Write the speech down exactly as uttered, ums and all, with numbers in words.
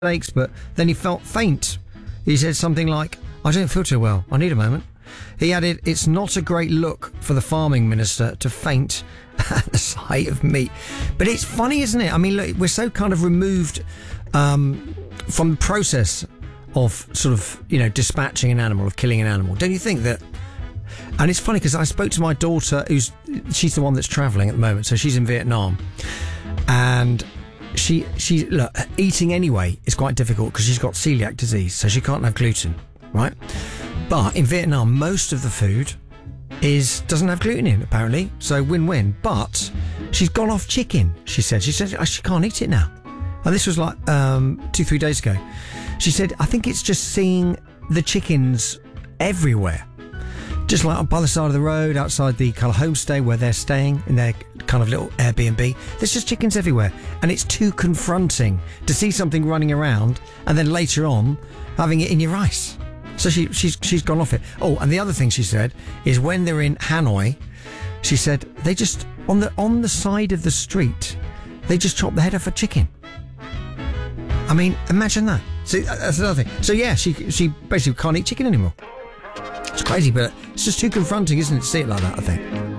aches, but then he felt faint. He said something like, I don't feel too well, I need a moment. He added, it's not a great look for the farming minister to faint at the sight of meat. But it's funny, isn't it? I mean, look, we're so kind of removed um, from the process of sort of, you know, dispatching an animal, of killing an animal. Don't you think that? And it's funny because I spoke to my daughter, who's she's the one that's travelling at the moment, so she's in Vietnam, and she she look, eating anyway is quite difficult because she's got celiac disease, so she can't have gluten, right? But in Vietnam, most of the food is doesn't have gluten in, apparently, so win-win. But she's gone off chicken. She said she said she can't eat it now. And this was like um, two three days ago. She said, I think it's just seeing the chickens everywhere. Just like by the side of the road, outside the kind of homestay where they're staying in their kind of little Airbnb. There's just chickens everywhere. And it's too confronting to see something running around and then later on having it in your rice. So she, she's she's gone off it. Oh, and the other thing she said is when they're in Hanoi, she said they just, on the on the side of the street, they just chop the head off a chicken. I mean, imagine that. So that's another thing. So yeah, she she basically can't eat chicken anymore. It's crazy, but it's just too confronting, isn't it, to see it like that, I think.